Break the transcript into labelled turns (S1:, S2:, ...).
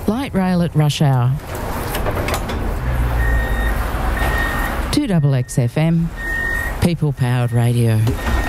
S1: Light rail at rush hour. 2XXFM, people-powered radio.